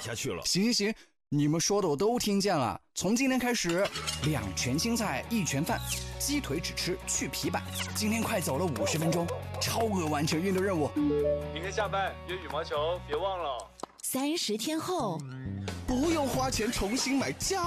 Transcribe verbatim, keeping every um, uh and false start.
下去了。 行行行，你们说的我都听见了。从今天开始，两全青菜一全饭，鸡腿只吃去皮板。今天快走了五十分钟，超额完成运动任务。 明天下班约羽毛球，别忘了。 三十天后， 不用花钱重新买家